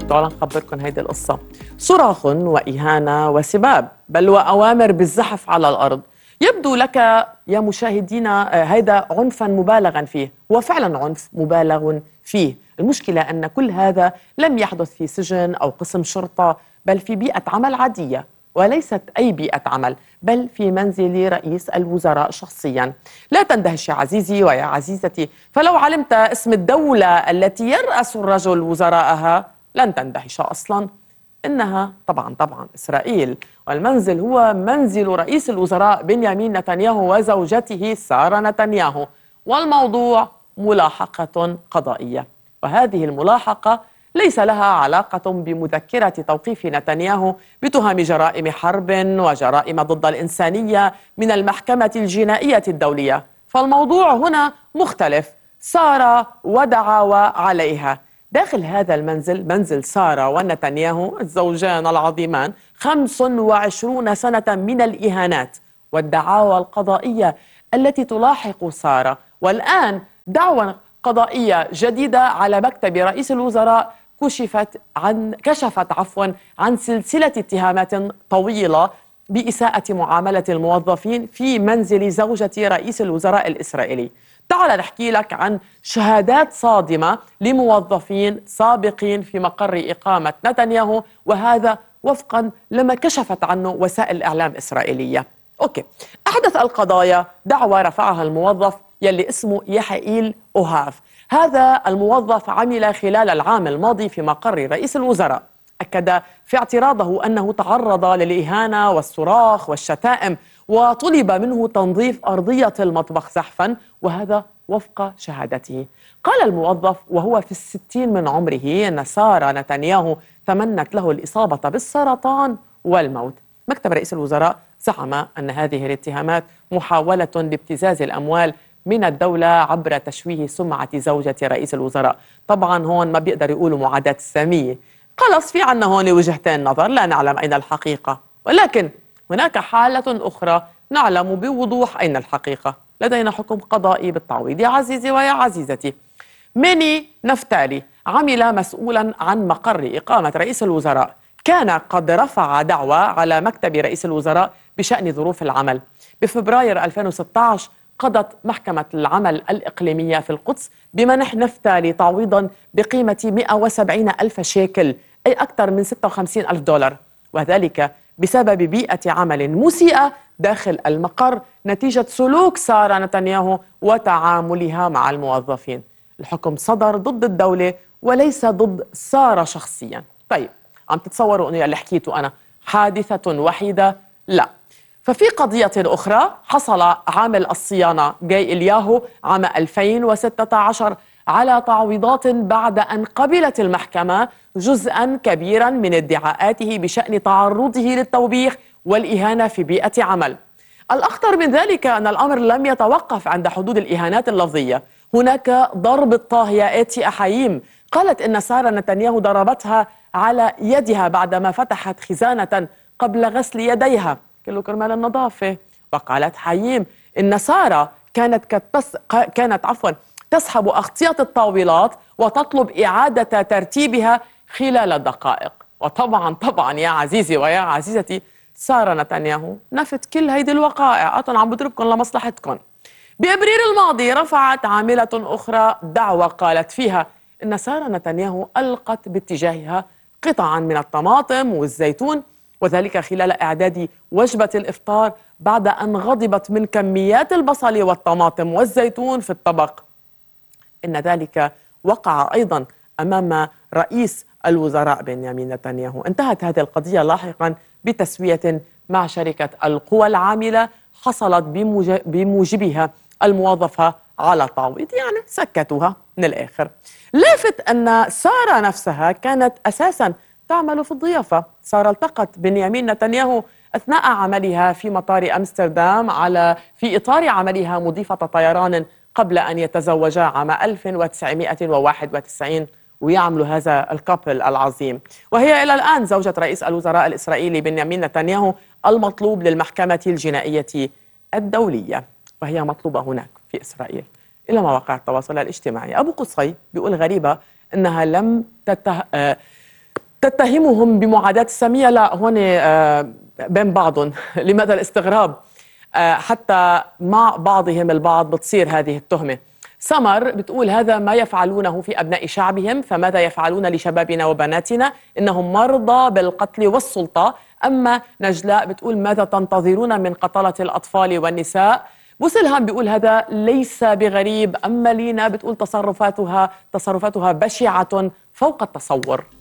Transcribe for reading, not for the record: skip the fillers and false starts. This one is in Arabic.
تعالوا نخبركم هيدي القصة. صراخ وإهانة وسباب بل وأوامر بالزحف على الأرض. يبدو لك يا مشاهدينا هذا عنفا مبالغا فيه، هو فعلا عنف مبالغ فيه. المشكلة أن كل هذا لم يحدث في سجن أو قسم شرطة، بل في بيئة عمل عادية، وليست أي بيئة عمل، بل في منزل رئيس الوزراء شخصيا. لا تندهش يا عزيزي ويا عزيزتي، فلو علمت اسم الدولة التي يرأس الرجل وزراءها لن تندهش أصلا. إنها طبعا إسرائيل، والمنزل هو منزل رئيس الوزراء بنيامين نتنياهو وزوجته سارة نتنياهو. والموضوع ملاحقة قضائية، وهذه الملاحقة ليس لها علاقة بمذكرة توقيف نتنياهو بتهم جرائم حرب وجرائم ضد الإنسانية من المحكمة الجنائية الدولية. فالموضوع هنا مختلف، سارة ودعاوى عليها. داخل هذا المنزل، منزل سارة ونتنياهو الزوجان العظيمان، 25 سنة من الإهانات والدعاوى القضائية التي تلاحق سارة. والآن دعوى قضائية جديدة على مكتب رئيس الوزراء كشفت عن سلسلة اتهامات طويلة بإساءة معاملة الموظفين في منزل زوجة رئيس الوزراء الإسرائيلي. تعال نحكي لك عن شهادات صادمة لموظفين سابقين في مقر إقامة نتنياهو، وهذا وفقا لما كشفت عنه وسائل الإعلام الإسرائيلية. أوكي، أحدث القضايا دعوى رفعها الموظف يلي اسمه يحائيل أوهاف. هذا الموظف عمل خلال العام الماضي في مقر رئيس الوزراء. أكد في اعتراضه أنه تعرض للإهانة والصراخ والشتائم، وطلب منه تنظيف أرضية المطبخ زحفا، وهذا وفق شهادته. قال الموظف وهو في 60 من عمره أن سارة نتنياهو تمنت له الإصابة بالسرطان والموت. مكتب رئيس الوزراء زعم أن هذه الاتهامات محاولة لابتزاز الأموال من الدولة عبر تشويه سمعة زوجة رئيس الوزراء. طبعا هون ما بيقدر يقولوا معاداة سامية، خلص في عنا هون وجهتين نظر، لا نعلم أين الحقيقة، ولكن هناك حالة أخرى نعلم بوضوح أين الحقيقة. لدينا حكم قضائي بالتعويض يا عزيزي ويا عزيزتي. ميني نفتالي عمل مسؤولا عن مقر إقامة رئيس الوزراء، كان قد رفع دعوى على مكتب رئيس الوزراء بشأن ظروف العمل. بفبراير 2016 قضت محكمة العمل الإقليمية في القدس بمنح نفتالي تعويضا بقيمة 170 ألف شيكل، أي أكثر من 56 ألف دولار، وذلك بسبب بيئة عمل مسيئة داخل المقر نتيجة سلوك سارة نتنياهو وتعاملها مع الموظفين. الحكم صدر ضد الدولة وليس ضد سارة شخصيا. طيب، عم تتصوروا أنه اللي حكيته أنا حادثة وحيدة؟ لا. ففي قضية أخرى حصل عامل الصيانة جاي إلياهو عام 2016 على تعويضات بعد أن قبلت المحكمة جزءا كبيرا من ادعاءاته بشأن تعرضه للتوبيخ والإهانة في بيئة عمل. الأخطر من ذلك أن الأمر لم يتوقف عند حدود الإهانات اللفظية، هناك ضرب الطاهية آتي أحاييم. قالت إن سارة نتنياهو ضربتها على يدها بعدما فتحت خزانة قبل غسل يديها، كله كرمال النظافة. وقالت حييم إن سارة كانت تسحب أغطية الطاولات وتطلب إعادة ترتيبها خلال دقائق. وطبعا يا عزيزي ويا عزيزتي، سارة نتنياهو نفت كل هيدي الوقائع، أنا عم بضربكم لمصلحتكم. بأبريل الماضي رفعت عاملة أخرى دعوى قالت فيها إن سارة نتنياهو ألقت باتجاهها قطعا من الطماطم والزيتون، وذلك خلال إعداد وجبة الإفطار، بعد أن غضبت من كميات البصل والطماطم والزيتون في الطبق. إن ذلك وقع أيضا أمام رئيس الوزراء بنيامين نتنياهو. انتهت هذه القضية لاحقا بتسوية مع شركة القوى العاملة حصلت بموجبها الموظفة على تعويض، يعني سكتوها من الآخر. لافت أن سارة نفسها كانت أساسا تعمل في الضيافة. سارة التقت بنيامين نتنياهو أثناء عملها في مطار أمستردام في إطار عملها مضيفة طيران قبل أن يتزوجا عام 1991 ويعملوا هذا الكابل العظيم. وهي إلى الآن زوجة رئيس الوزراء الإسرائيلي بنيامين نتنياهو المطلوب للمحكمة الجنائية الدولية، وهي مطلوبة هناك في إسرائيل. إلى مواقع التواصل الاجتماعي، أبو قصي بيقول غريبة أنها تتهمهم بمعاداة السامية؟ لا، هون بين بعضهم لماذا الاستغراب؟ حتى مع بعضهم البعض بتصير هذه التهمة. سمر بتقول هذا ما يفعلونه في أبناء شعبهم، فماذا يفعلون لشبابنا وبناتنا؟ إنهم مرضى بالقتل والسلطة. أما نجلاء بتقول ماذا تنتظرون من قتلة الأطفال والنساء؟ بوسلهام بيقول هذا ليس بغريب. أما لينا بتقول تصرفاتها بشعة فوق التصور.